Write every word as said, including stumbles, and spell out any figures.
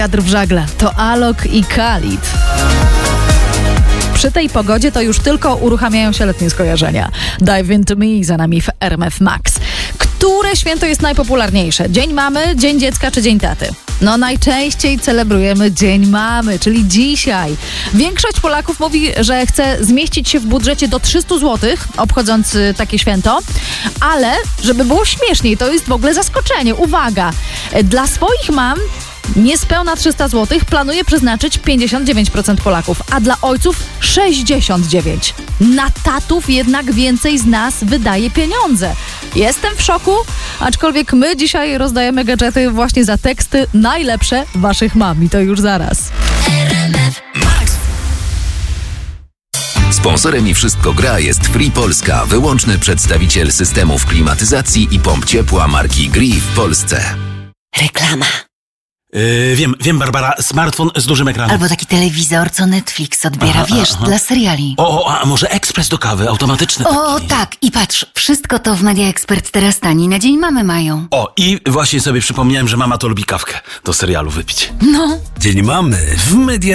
Wiatr w żagle to Alok i Khalid. Przy tej pogodzie to już tylko uruchamiają się letnie skojarzenia. Dive Into Me za nami w R M F Max. Które święto jest najpopularniejsze? Dzień mamy, Dzień Dziecka czy Dzień Taty? No najczęściej celebrujemy Dzień Mamy, czyli dzisiaj. Większość Polaków mówi, że chce zmieścić się w budżecie do trzysta złotych, obchodząc y, takie święto, ale żeby było śmieszniej, to jest w ogóle zaskoczenie. Uwaga, dla swoich mam niespełna trzysta złotych planuje przeznaczyć pięćdziesiąt dziewięć procent Polaków, a dla ojców sześćdziesiąt dziewięć procent. Na tatów jednak więcej z nas wydaje pieniądze. Jestem w szoku, aczkolwiek my dzisiaj rozdajemy gadżety właśnie za teksty najlepsze waszych mam i to już zaraz. Sponsorem i Wszystko Gra jest Free Polska, wyłączny przedstawiciel systemów klimatyzacji i pomp ciepła marki Gree w Polsce. Reklama. Yy, wiem, wiem, Barbara, smartfon z dużym ekranem. Albo taki telewizor, co Netflix odbiera, aha, wiesz, aha. dla seriali. O, o, a może ekspres do kawy, automatyczny taki. O, tak, i patrz, wszystko to w Media Expert teraz tani, na Dzień Mamy mają. O, i właśnie sobie przypomniałem, że mama to lubi kawkę do serialu wypić. No. Dzień Mamy w Media